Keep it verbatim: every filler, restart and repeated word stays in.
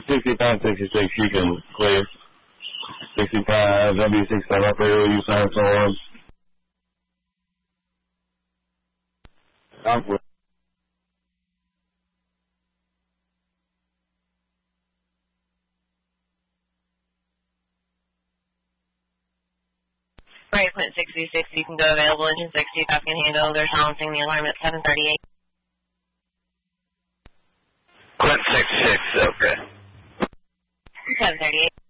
sixty-five, sixty-six, you can clear. sixty-five, W sixty-five operator, will you sign form? I'm clear. Right, Clint sixty-six, you can go available. Engine sixty-five can handle. They're silencing the alarm at seven thirty-eight. Clint sixty-six, okay. seven thirty-eight.